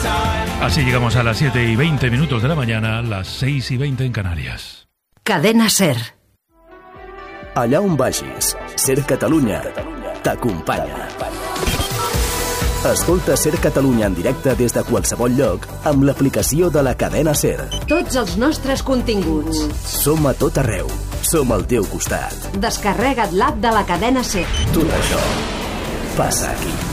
Así llegamos a las 7:20 de la mañana, las 6:20 en Canarias. Cadena SER. Allà on vagis, SER Catalunya t'acompanya. Escolta SER Catalunya en directe des de qualsevol lloc amb l'aplicació de la cadena SER. Tots els nostres continguts. Som a tot arreu. Som al teu costat. Descarrega't l'app de la cadena SER. Tot això passa aquí.